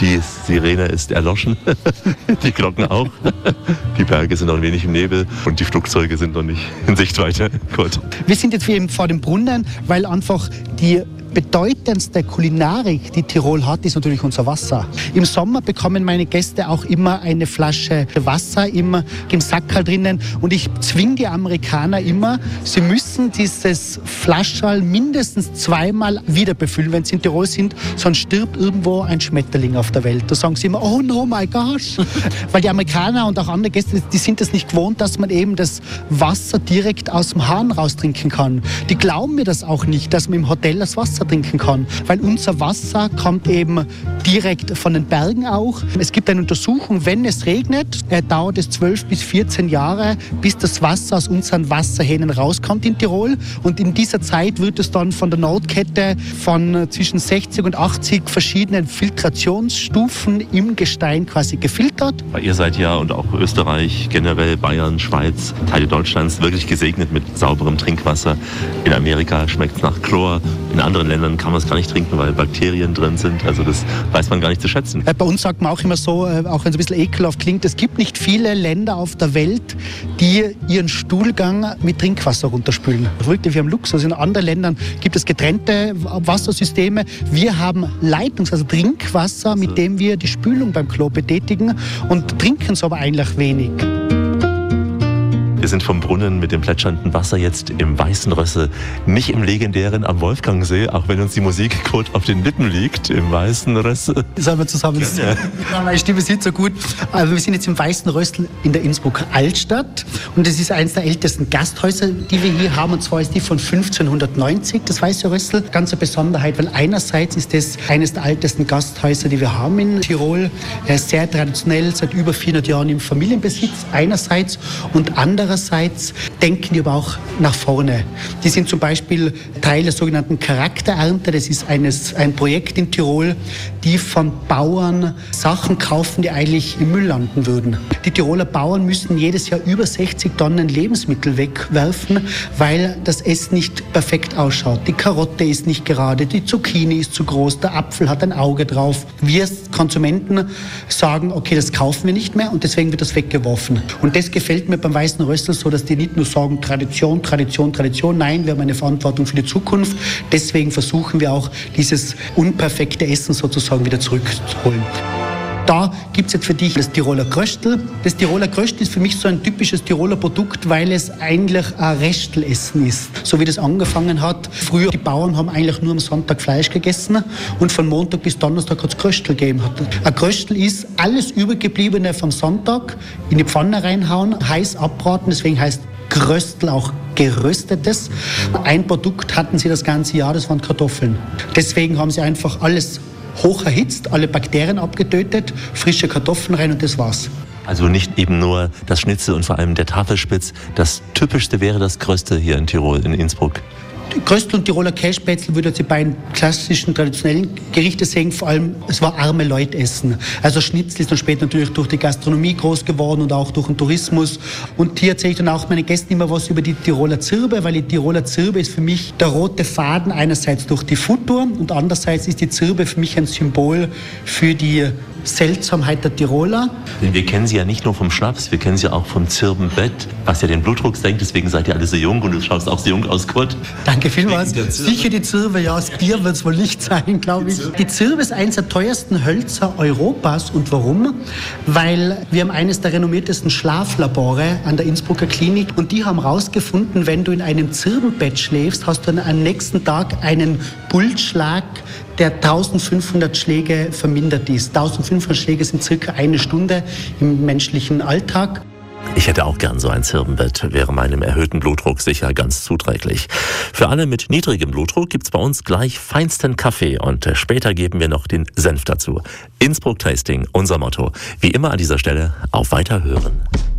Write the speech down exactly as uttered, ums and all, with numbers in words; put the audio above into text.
Die Sirene ist erloschen, die Glocken auch. Die Berge sind noch ein wenig im Nebel und die Flugzeuge sind noch nicht in Sichtweite. Gut. Wir sind jetzt eben vor dem Brunnen, weil einfach die bedeutendste Kulinarik, die Tirol hat, ist natürlich unser Wasser. Im Sommer bekommen meine Gäste auch immer eine Flasche Wasser im, im Sackerl drinnen und ich zwinge die Amerikaner immer, sie müssen dieses Flascherl mindestens zweimal wieder befüllen, wenn sie in Tirol sind, sonst stirbt irgendwo ein Schmetterling auf der Welt. Da sagen sie immer, oh no my gosh. Weil die Amerikaner und auch andere Gäste, die sind es nicht gewohnt, dass man eben das Wasser direkt aus dem Hahn raustrinken kann. Die glauben mir das auch nicht, dass man im Hotel das Wasser trinken kann, weil unser Wasser kommt eben direkt von den Bergen auch. Es gibt eine Untersuchung, wenn es regnet, äh, dauert es zwölf bis vierzehn Jahre, bis das Wasser aus unseren Wasserhähnen rauskommt in Tirol und in dieser Zeit wird es dann von der Nordkette von äh, zwischen sechzig und achtzig verschiedenen Filtrationsstufen im Gestein quasi gefiltert. Ihr seid ja und auch Österreich, generell Bayern, Schweiz, Teile Deutschlands wirklich gesegnet mit sauberem Trinkwasser. In Amerika schmeckt es nach Chlor, in anderen Ländern kann man es gar nicht trinken, weil Bakterien drin sind. Also das weiß man gar nicht zu schätzen. Bei uns sagt man auch immer so, auch wenn es ein bisschen ekelhaft klingt, es gibt nicht viele Länder auf der Welt, die ihren Stuhlgang mit Trinkwasser runterspülen. Wirklich, wir haben Luxus. In anderen Ländern gibt es getrennte Wassersysteme. Wir haben Leitungs-, also Trinkwasser, mit dem wir die Spülung beim Klo betätigen und trinken es aber eigentlich wenig. Wir sind vom Brunnen mit dem plätschernden Wasser jetzt im Weißen Rössel, nicht im legendären am Wolfgangsee, auch wenn uns die Musik kurz auf den Lippen liegt, im Weißen Rössel. Sollen wir zusammen singen? Ja. Meine Stimme ist nicht so gut. Also wir sind jetzt im Weißen Rössel in der Innsbrucker Altstadt und das ist eines der ältesten Gasthäuser, die wir hier haben, und zwar ist die von fünfzehnhundertneunzig, das Weiße Rössel. Ganz eine Besonderheit, weil einerseits ist das eines der ältesten Gasthäuser, die wir haben in Tirol, sehr traditionell, seit über vierhundert Jahren im Familienbesitz einerseits, und andererseits Andererseits denken die aber auch nach vorne. Die sind zum Beispiel Teil der sogenannten Charakterernte. Das ist eines, ein Projekt in Tirol, die von Bauern Sachen kaufen, die eigentlich im Müll landen würden. Die Tiroler Bauern müssen jedes Jahr über sechzig Tonnen Lebensmittel wegwerfen, weil das Essen nicht perfekt ausschaut. Die Karotte ist nicht gerade, die Zucchini ist zu groß, der Apfel hat ein Auge drauf. Wir Konsumenten sagen, okay, das kaufen wir nicht mehr und deswegen wird das weggeworfen. Und das gefällt mir beim Weißen Rössel so, dass die nicht nur sagen, Tradition, Tradition, Tradition. Nein, wir haben eine Verantwortung für die Zukunft. Deswegen versuchen wir auch, dieses unperfekte Essen sozusagen wieder zurückzuholen. Da gibt es jetzt für dich das Tiroler Kröstl. Das Tiroler Kröstl ist für mich so ein typisches Tiroler Produkt, weil es eigentlich ein Restelessen ist. So wie das angefangen hat. Früher, die Bauern haben eigentlich nur am Sonntag Fleisch gegessen und von Montag bis Donnerstag hat es Kröstl gegeben. Ein Kröstl ist alles Übergebliebene vom Sonntag in die Pfanne reinhauen, heiß abbraten, deswegen heißt Kröstl auch geröstetes. Ein Produkt hatten sie das ganze Jahr, das waren Kartoffeln. Deswegen haben sie einfach alles hoch erhitzt, alle Bakterien abgetötet, frische Kartoffeln rein und das war's. Also nicht eben nur das Schnitzel und vor allem der Tafelspitz. Das Typischste wäre das Kröstl hier in Tirol, in Innsbruck. Kröstl und Tiroler Kässpätzl würde die beiden klassischen, traditionellen Gerichte sehen. Vor allem, es war arme Leutessen. Also Schnitzel ist dann später natürlich durch die Gastronomie groß geworden und auch durch den Tourismus. Und hier erzähle ich dann auch meinen Gästen immer was über die Tiroler Zirbe, weil die Tiroler Zirbe ist für mich der rote Faden, einerseits durch die Futur und andererseits ist die Zirbe für mich ein Symbol für die Seltsamkeit der Tiroler. Denn wir kennen sie ja nicht nur vom Schnaps, wir kennen sie auch vom Zirbenbett, was ja den Blutdruck senkt, deswegen seid ihr alle so jung und du schaust auch so jung aus, Kurt. Danke vielmals. Sicher die Zirbe, ja, das Bier wird es wohl nicht sein, glaube ich. Die Zirbe ist eines der teuersten Hölzer Europas. Und warum? Weil wir haben eines der renommiertesten Schlaflabore an der Innsbrucker Klinik und die haben herausgefunden, wenn du in einem Zirbenbett schläfst, hast du dann am nächsten Tag einen Pulsschlag, der eintausendfünfhundert Schläge vermindert ist. eintausendfünfhundert Schläge sind circa eine Stunde im menschlichen Alltag. Ich hätte auch gern so ein Zirbenbett, wäre meinem erhöhten Blutdruck sicher ganz zuträglich. Für alle mit niedrigem Blutdruck gibt's bei uns gleich feinsten Kaffee und später geben wir noch den Senf dazu. Innsbruck Tasting, unser Motto. Wie immer an dieser Stelle, auf Weiterhören.